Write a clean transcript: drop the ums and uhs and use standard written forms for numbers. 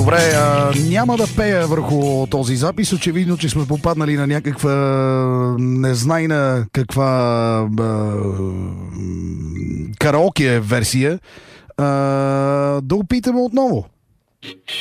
Добре, няма да пея върху този запис. Очевидно, че сме попаднали на някаква незнайна каква караоке версия. Да опитаме отново.